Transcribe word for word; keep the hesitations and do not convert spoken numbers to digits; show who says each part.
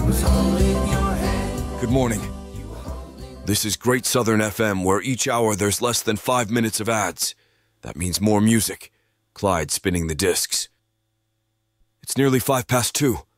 Speaker 1: Good morning. This is Great Southern F M, where each hour there's less than five minutes of ads. That means more music. Clyde spinning the discs. It's nearly five past two.